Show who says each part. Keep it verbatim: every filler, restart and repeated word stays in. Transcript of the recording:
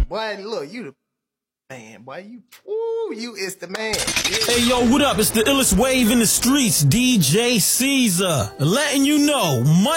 Speaker 1: Boy, look, you the man, boy. You, ooh, you is the man. Yeah.
Speaker 2: Hey, yo, what up? It's the illest wave in the streets, D J Caesar. Letting you know, money.